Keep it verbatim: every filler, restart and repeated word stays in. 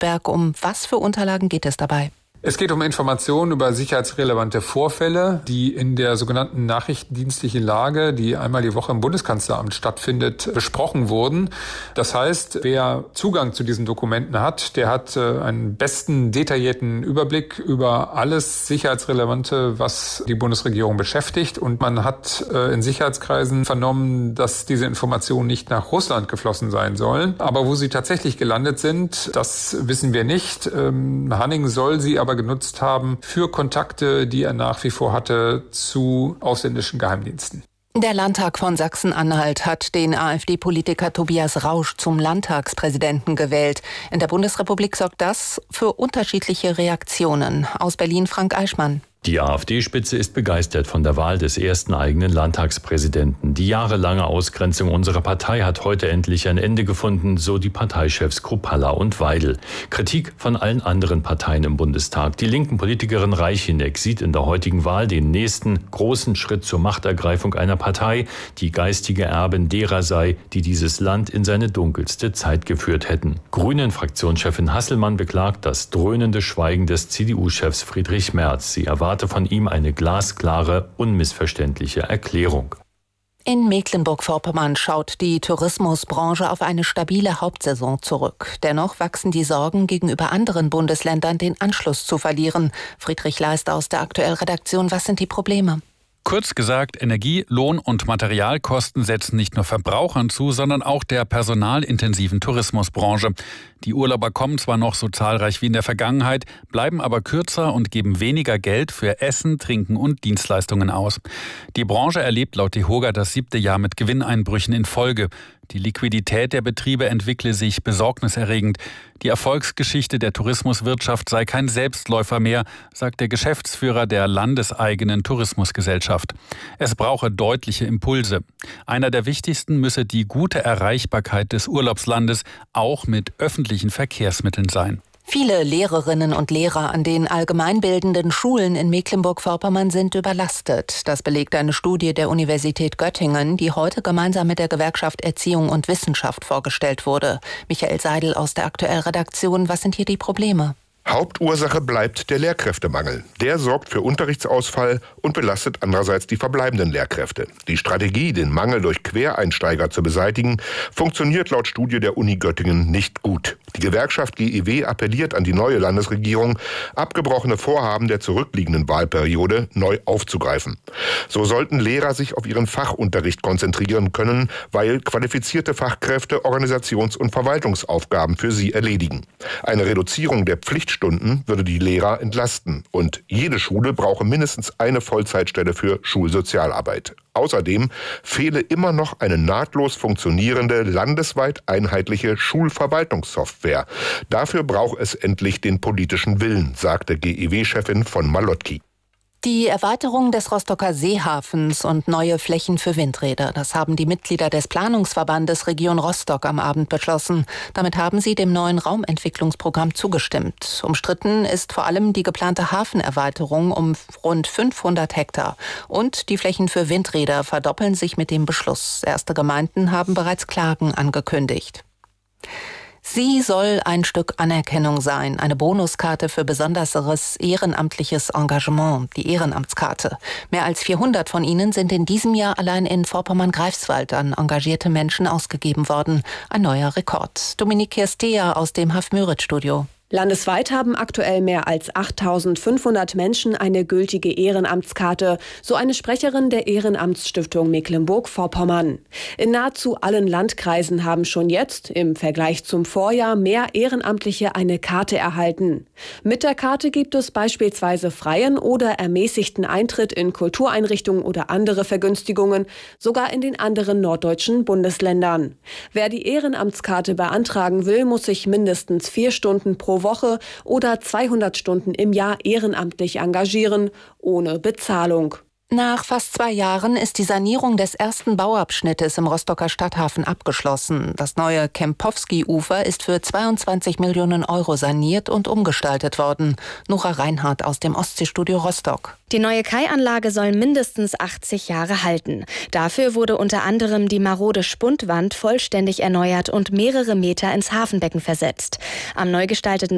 Riedberg, um was für Unterlagen geht es dabei? Es geht um Informationen über sicherheitsrelevante Vorfälle, die in der sogenannten nachrichtendienstlichen Lage, die einmal die Woche im Bundeskanzleramt stattfindet, besprochen wurden. Das heißt, wer Zugang zu diesen Dokumenten hat, der hat einen besten detaillierten Überblick über alles Sicherheitsrelevante, was die Bundesregierung beschäftigt. Und man hat in Sicherheitskreisen vernommen, dass diese Informationen nicht nach Russland geflossen sein sollen. Aber wo sie tatsächlich gelandet sind, das wissen wir nicht. Hanning soll sie aber genutzt haben für Kontakte, die er nach wie vor hatte zu ausländischen Geheimdiensten. Der Landtag von Sachsen-Anhalt hat den AfD-Politiker Tobias Rausch zum Landtagspräsidenten gewählt. In der Bundesrepublik sorgt das für unterschiedliche Reaktionen. Aus Berlin Frank Eichmann. Die AfD-Spitze ist begeistert von der Wahl des ersten eigenen Landtagspräsidenten. Die jahrelange Ausgrenzung unserer Partei hat heute endlich ein Ende gefunden, so die Parteichefs Kruppalla und Weidel. Kritik von allen anderen Parteien im Bundestag. Die linken Politikerin Reicheneck sieht in der heutigen Wahl den nächsten großen Schritt zur Machtergreifung einer Partei, die geistige Erbin derer sei, die dieses Land in seine dunkelste Zeit geführt hätten. Grünen-Fraktionschefin Hasselmann beklagt das dröhnende Schweigen des C D U-Chefs Friedrich Merz. Sie erwartet von ihm eine glasklare, unmissverständliche Erklärung. In Mecklenburg-Vorpommern schaut die Tourismusbranche auf eine stabile Hauptsaison zurück. Dennoch wachsen die Sorgen, gegenüber anderen Bundesländern den Anschluss zu verlieren. Friedrich Leister aus der Aktuell-Redaktion, was sind die Probleme? Kurz gesagt, Energie-, Lohn- und Materialkosten setzen nicht nur Verbrauchern zu, sondern auch der personalintensiven Tourismusbranche. Die Urlauber kommen zwar noch so zahlreich wie in der Vergangenheit, bleiben aber kürzer und geben weniger Geld für Essen, Trinken und Dienstleistungen aus. Die Branche erlebt laut DEHOGA das siebte Jahr mit Gewinneinbrüchen in Folge. Die Liquidität der Betriebe entwickle sich besorgniserregend. Die Erfolgsgeschichte der Tourismuswirtschaft sei kein Selbstläufer mehr, sagt der Geschäftsführer der landeseigenen Tourismusgesellschaft. Es brauche deutliche Impulse. Einer der wichtigsten müsse die gute Erreichbarkeit des Urlaubslandes auch mit öffentlichen Verkehrsmitteln sein. Viele Lehrerinnen und Lehrer an den allgemeinbildenden Schulen in Mecklenburg-Vorpommern sind überlastet. Das belegt eine Studie der Universität Göttingen, die heute gemeinsam mit der Gewerkschaft Erziehung und Wissenschaft vorgestellt wurde. Michael Seidel aus der Aktuell-Redaktion, was sind hier die Probleme? Hauptursache bleibt der Lehrkräftemangel. Der sorgt für Unterrichtsausfall und belastet andererseits die verbleibenden Lehrkräfte. Die Strategie, den Mangel durch Quereinsteiger zu beseitigen, funktioniert laut Studie der Uni Göttingen nicht gut. Die Gewerkschaft G E W appelliert an die neue Landesregierung, abgebrochene Vorhaben der zurückliegenden Wahlperiode neu aufzugreifen. So sollten Lehrer sich auf ihren Fachunterricht konzentrieren können, weil qualifizierte Fachkräfte Organisations- und Verwaltungsaufgaben für sie erledigen. Eine Reduzierung der Pflicht Stunden würde die Lehrer entlasten und jede Schule brauche mindestens eine Vollzeitstelle für Schulsozialarbeit. Außerdem fehle immer noch eine nahtlos funktionierende, landesweit einheitliche Schulverwaltungssoftware. Dafür braucht es endlich den politischen Willen, sagte G E W-Chefin von Malotki. Die Erweiterung des Rostocker Seehafens und neue Flächen für Windräder, das haben die Mitglieder des Planungsverbandes Region Rostock am Abend beschlossen. Damit haben sie dem neuen Raumentwicklungsprogramm zugestimmt. Umstritten ist vor allem die geplante Hafenerweiterung um rund fünfhundert Hektar. Und die Flächen für Windräder verdoppeln sich mit dem Beschluss. Erste Gemeinden haben bereits Klagen angekündigt. Sie soll ein Stück Anerkennung sein, eine Bonuskarte für besonderes ehrenamtliches Engagement, die Ehrenamtskarte. Mehr als vierhundert von ihnen sind in diesem Jahr allein in Vorpommern-Greifswald an engagierte Menschen ausgegeben worden. Ein neuer Rekord. Dominique Kirstea aus dem Haf-Möritz-Studio. Landesweit haben aktuell mehr als achttausendfünfhundert Menschen eine gültige Ehrenamtskarte, so eine Sprecherin der Ehrenamtsstiftung Mecklenburg-Vorpommern. In nahezu allen Landkreisen haben schon jetzt im Vergleich zum Vorjahr mehr Ehrenamtliche eine Karte erhalten. Mit der Karte gibt es beispielsweise freien oder ermäßigten Eintritt in Kultureinrichtungen oder andere Vergünstigungen, sogar in den anderen norddeutschen Bundesländern. Wer die Ehrenamtskarte beantragen will, muss sich mindestens vier Stunden pro Woche oder zweihundert Stunden im Jahr ehrenamtlich engagieren, ohne Bezahlung. Nach fast zwei Jahren ist die Sanierung des ersten Bauabschnittes im Rostocker Stadthafen abgeschlossen. Das neue Kempowski-Ufer ist für zweiundzwanzig Millionen Euro saniert und umgestaltet worden. Nora Reinhardt aus dem Ostseestudio Rostock. Die neue Kaianlage soll mindestens achtzig Jahre halten. Dafür wurde unter anderem die marode Spundwand vollständig erneuert und mehrere Meter ins Hafenbecken versetzt. Am neu gestalteten